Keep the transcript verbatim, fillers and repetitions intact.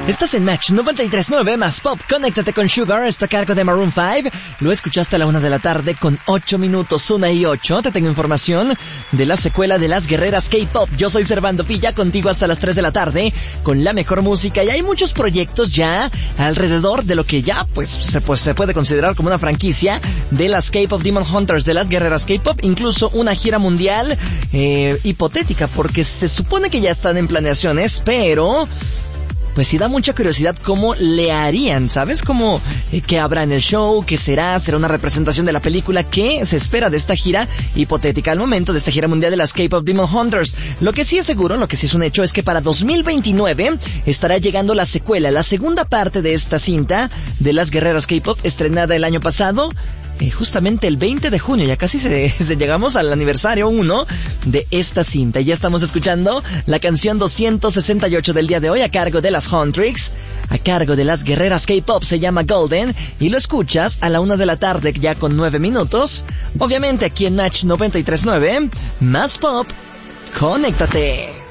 Estás en Match noventa y tres punto nueve más Pop. Conéctate con Sugar, esto a cargo de Maroon cinco. Lo escuchaste a la una de la tarde con ocho minutos, una y ocho. Te tengo información de la secuela de Las Guerreras K-Pop. Yo soy Servando Pilla, contigo hasta las tres de la tarde con la mejor música. Y hay muchos proyectos ya alrededor de lo que ya pues se, pues, se puede considerar como una franquicia de las K-Pop Demon Hunters, de Las Guerreras K-Pop. Incluso una gira mundial eh, hipotética, porque se supone que ya están en planeaciones, pero pues sí da mucha curiosidad cómo le harían, ¿sabes? Como eh, qué habrá en el show, qué será, será una representación de la película, qué se espera de esta gira hipotética al momento de esta gira mundial de las K-Pop Demon Hunters. Lo que sí es seguro, lo que sí es un hecho, es que para dos mil veintinueve estará llegando la secuela, la segunda parte de esta cinta de Las Guerreras K-Pop, estrenada el año pasado, eh, justamente el veinte de junio, ya casi se, se llegamos al aniversario uno de esta cinta. Ya estamos escuchando la canción doscientos sesenta y ocho del día de hoy a cargo de las Huntrix, a cargo de Las Guerreras K-Pop, se llama Golden, y lo escuchas a la una de la tarde ya con nueve minutos, obviamente aquí en Match noventa y tres punto nueve, más Pop, conéctate.